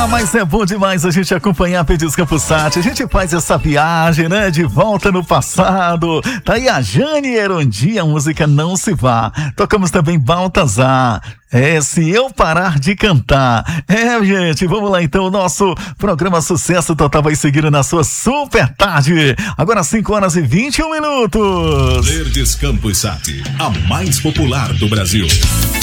Mas é bom demais a gente acompanhar Pedis Campusat. A gente faz essa viagem, né? De volta no passado. Tá aí a Jane Erondi, a música Não Se Vá. Tocamos também Baltazar. Se eu parar de cantar. Gente, vamos lá então. O nosso programa Sucesso Total vai seguir na sua super tarde. Agora 5h21. Verdes Campusat, a mais popular do Brasil.